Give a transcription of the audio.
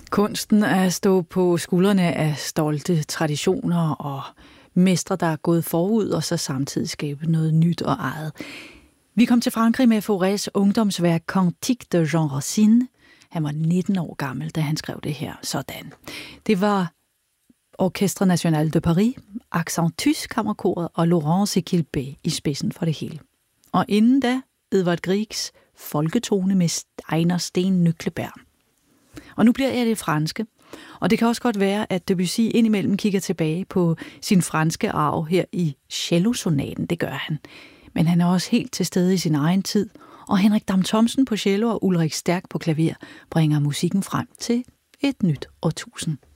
Kunsten at stå på skuldrene af stolte traditioner og mestre, der er gået forud, og så samtidig skabe noget nyt og eget. Vi kom til Frankrig med Faurés ungdomsværk Cantique de Jean Racine. Han var 19 år gammel, da han skrev det her sådan. Det var Orchestre National de Paris, Accentus Kammerkoret og Laurence Equilbé i spidsen for det hele. Og inden da, Edvard Griegs folketone med Ejner Sten Nøkleberg. Og nu bliver jeg det franske, og det kan også godt være, at Debussy indimellem kigger tilbage på sin franske arv her i cellosonaten. Det gør han. Men han er også helt til stede i sin egen tid, og Henrik Dam Thomsen på cello og Ulrik Stærk på klaver bringer musikken frem til et nyt årtusind.